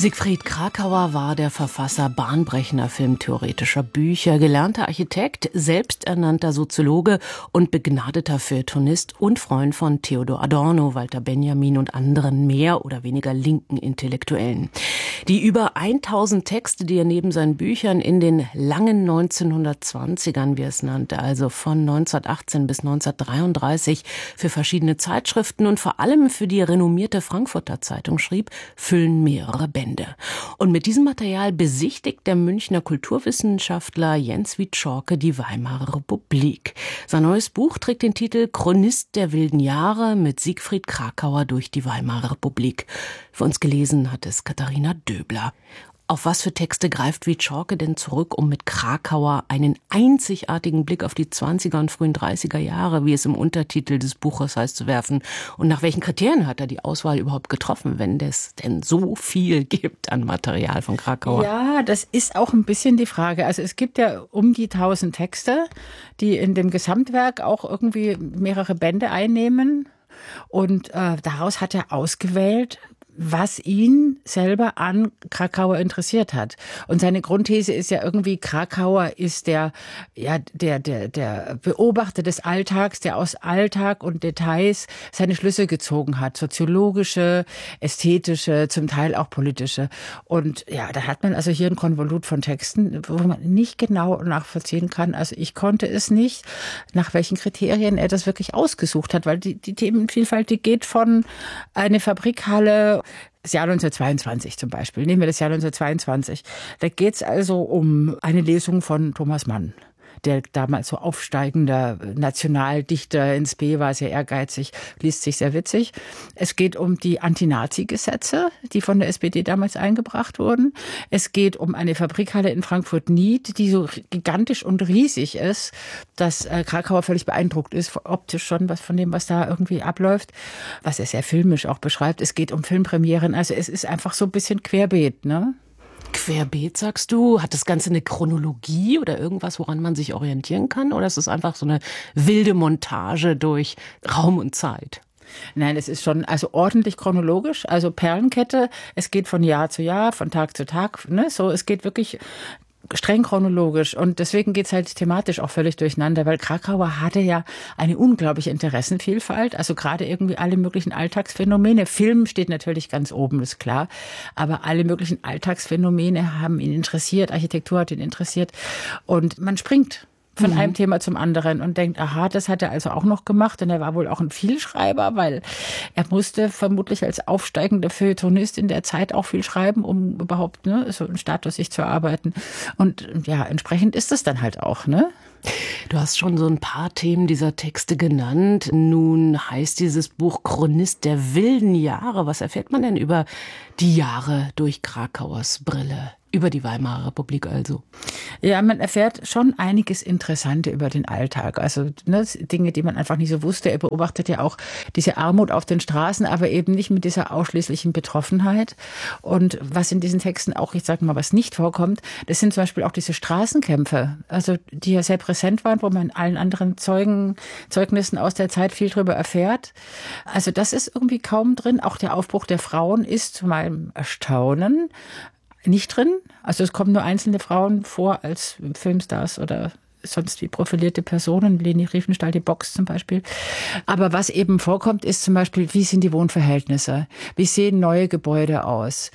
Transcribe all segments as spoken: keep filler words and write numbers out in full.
Siegfried Kracauer war der Verfasser bahnbrechender filmtheoretischer Bücher, gelernter Architekt, selbsternannter Soziologe und begnadeter Feuilletonist und Freund von Theodor Adorno, Walter Benjamin und anderen mehr oder weniger linken Intellektuellen. Die über tausend Texte, die er neben seinen Büchern in den langen neunzehnhundertzwanzigern, wie er es nannte, also von neunzehnhundertachtzehn bis neunzehnhundertdreiunddreißig, für verschiedene Zeitschriften und vor allem für die renommierte Frankfurter Zeitung schrieb, füllen mehrere Bände. Und mit diesem Material besichtigt der Münchner Kulturwissenschaftler Jens Wieczorke die Weimarer Republik. Sein neues Buch trägt den Titel Chronist der wilden Jahre mit Siegfried Kracauer durch die Weimarer Republik. Für uns gelesen hat es Katharina Döbler. Auf was für Texte greift Wieczorke denn zurück, um mit Kracauer einen einzigartigen Blick auf die zwanziger und frühen dreißiger Jahre, wie es im Untertitel des Buches heißt, zu werfen? Und nach welchen Kriterien hat er die Auswahl überhaupt getroffen, wenn es denn so viel gibt an Material von Kracauer? Ja, das ist auch ein bisschen die Frage. Also es gibt ja um die tausend Texte, die in dem Gesamtwerk auch irgendwie mehrere Bände einnehmen. Und äh, daraus hat er ausgewählt, was ihn selber an Kracauer interessiert hat. Und seine Grundthese ist ja irgendwie, Kracauer ist der, ja, der, der, der Beobachter des Alltags, der aus Alltag und Details seine Schlüsse gezogen hat. Soziologische, ästhetische, zum Teil auch politische. Und ja, da hat man also hier ein Konvolut von Texten, wo man nicht genau nachvollziehen kann. Also ich konnte es nicht, nach welchen Kriterien er das wirklich ausgesucht hat, weil die, die Themenvielfalt, die geht von eine Fabrikhalle, das Jahr neunzehnhundertzweiundzwanzig zum Beispiel. Nehmen wir das Jahr neunzehnhundertzweiundzwanzig. Da geht es also um eine Lesung von Thomas Mann, der damals so aufsteigender Nationaldichter ins B war, sehr ehrgeizig, liest sich sehr witzig. Es geht um die Anti-Nazi-Gesetze, die von der S P D damals eingebracht wurden. Es geht um eine Fabrikhalle in Frankfurt-Nied, die so gigantisch und riesig ist, dass äh, Kracauer völlig beeindruckt ist, optisch schon was von dem, was da irgendwie abläuft, was er sehr filmisch auch beschreibt. Es geht um Filmpremieren, also es ist einfach so ein bisschen querbeet, ne? Querbeet, sagst du? Hat das Ganze eine Chronologie oder irgendwas, woran man sich orientieren kann? Oder ist es einfach so eine wilde Montage durch Raum und Zeit? Nein, es ist schon also ordentlich chronologisch, also Perlenkette. Es geht von Jahr zu Jahr, von Tag zu Tag, ne? So, es geht wirklich streng chronologisch und deswegen geht's halt thematisch auch völlig durcheinander, weil Kracauer hatte ja eine unglaubliche Interessenvielfalt, also gerade irgendwie alle möglichen Alltagsphänomene. Film steht natürlich ganz oben, ist klar, aber alle möglichen Alltagsphänomene haben ihn interessiert, Architektur hat ihn interessiert und man springt von mhm. einem Thema zum anderen und denkt, aha, das hat er also auch noch gemacht. Und er war wohl auch ein Vielschreiber, weil er musste vermutlich als aufsteigender Feuilletonist in der Zeit auch viel schreiben, um überhaupt ne, so einen Status sich zu erarbeiten. Und ja, entsprechend ist es dann halt auch, ne? Du hast schon so ein paar Themen dieser Texte genannt. Nun heißt dieses Buch Chronist der wilden Jahre. Was erfährt man denn über die Jahre durch Kracauers Brille? Über die Weimarer Republik also. Ja, man erfährt schon einiges Interessante über den Alltag. Also ne, Dinge, die man einfach nicht so wusste. Er beobachtet ja auch diese Armut auf den Straßen, aber eben nicht mit dieser ausschließlichen Betroffenheit. Und was in diesen Texten auch, ich sage mal, was nicht vorkommt, das sind zum Beispiel auch diese Straßenkämpfe, also die ja sehr präsent waren, wo man in allen anderen Zeugen, Zeugnissen aus der Zeit viel drüber erfährt. Also das ist irgendwie kaum drin. Auch der Aufbruch der Frauen ist zu meinem Erstaunen nicht drin. Also es kommen nur einzelne Frauen vor als Filmstars oder sonst wie profilierte Personen, Leni Riefenstahl, die Box zum Beispiel. Aber was eben vorkommt, ist zum Beispiel, wie sind die Wohnverhältnisse? Wie sehen neue Gebäude aus?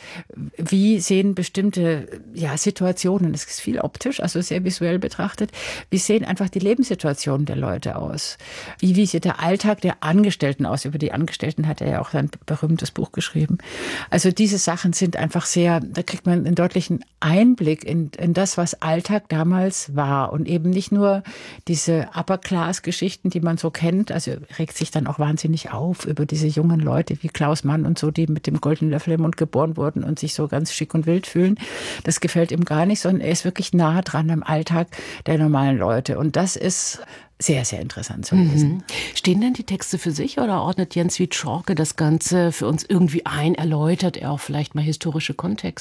Wie sehen bestimmte ja, Situationen, das ist viel optisch, also sehr visuell betrachtet, wie sehen einfach die Lebenssituationen der Leute aus? Wie, wie sieht der Alltag der Angestellten aus? Über die Angestellten hat er ja auch sein berühmtes Buch geschrieben. Also diese Sachen sind einfach sehr, da kriegt man einen deutlichen Einblick in, in das, was Alltag damals war und eben nicht nur diese Upper-Class-Geschichten, die man so kennt, also regt sich dann auch wahnsinnig auf über diese jungen Leute wie Klaus Mann und so, die mit dem goldenen Löffel im Mund geboren wurden und sich so ganz schick und wild fühlen. Das gefällt ihm gar nicht, sondern er ist wirklich nah dran am Alltag der normalen Leute. Und das ist sehr, sehr interessant zu lesen. Mhm. Stehen denn die Texte für sich oder ordnet Jens Wieczorke das Ganze für uns irgendwie ein? Erläutert er auch vielleicht mal historische Kontexte?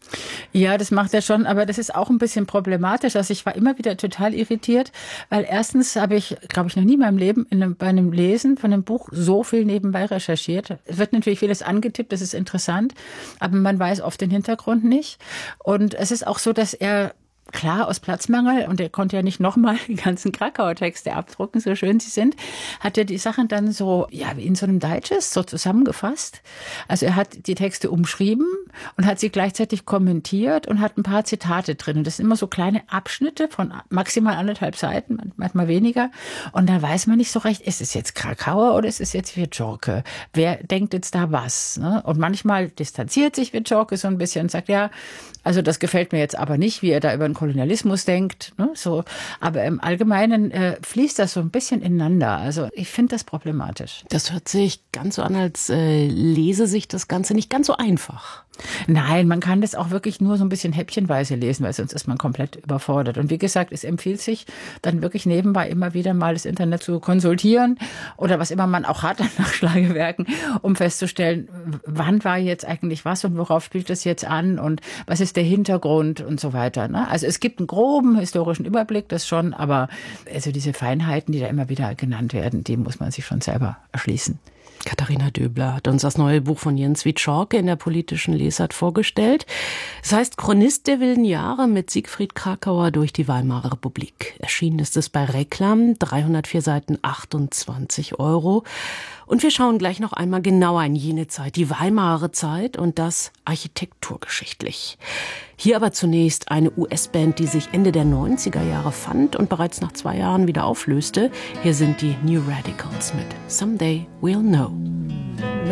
Ja, das macht er schon, aber das ist auch ein bisschen problematisch. Also ich war immer wieder total irritiert, weil erstens habe ich, glaube ich, noch nie in meinem Leben in einem, bei einem Lesen von einem Buch so viel nebenbei recherchiert. Es wird natürlich vieles angetippt, das ist interessant, aber man weiß oft den Hintergrund nicht. Und es ist auch so, dass er klar, aus Platzmangel, und er konnte ja nicht nochmal die ganzen Krakauer Texte abdrucken, so schön sie sind, hat er die Sachen dann so, ja, wie in so einem Digest so zusammengefasst. Also er hat die Texte umschrieben und hat sie gleichzeitig kommentiert und hat ein paar Zitate drin. Und das sind immer so kleine Abschnitte von maximal anderthalb Seiten, manchmal weniger. Und da weiß man nicht so recht, ist es jetzt Krakauer oder ist es jetzt Wieczorek? Wer denkt jetzt da was? Ne? Und manchmal distanziert sich Wieczorek so ein bisschen und sagt, ja, also das gefällt mir jetzt aber nicht, wie er da über den Kolonialismus denkt. Ne? So. Aber im Allgemeinen äh, fließt das so ein bisschen ineinander. Also ich finde das problematisch. Das hört sich ganz so an, als äh, lese sich das Ganze nicht ganz so einfach. Nein, man kann das auch wirklich nur so ein bisschen häppchenweise lesen, weil sonst ist man komplett überfordert. Und wie gesagt, es empfiehlt sich dann wirklich nebenbei immer wieder mal das Internet zu konsultieren oder was immer man auch hat an Nachschlagewerken, um festzustellen, wann war jetzt eigentlich was und worauf spielt das jetzt an und was ist der Hintergrund und so weiter. Ne? Also es gibt einen groben historischen Überblick, das schon, aber also diese Feinheiten, die da immer wieder genannt werden, die muss man sich schon selber erschließen. Katharina Döbler hat uns das neue Buch von Jens Wieczorek in der politischen Lesart vorgestellt. Es heißt Chronist der wilden Jahre mit Siegfried Krakauer durch die Weimarer Republik. Erschienen ist es bei Reklam, dreihundertvier Seiten, achtundzwanzig Euro. Und wir schauen gleich noch einmal genauer in jene Zeit, die Weimarer Zeit und das architekturgeschichtlich. Hier aber zunächst eine U S-Band, die sich Ende der neunziger Jahre fand und bereits nach zwei Jahren wieder auflöste. Hier sind die New Radicals mit Someday We'll Know.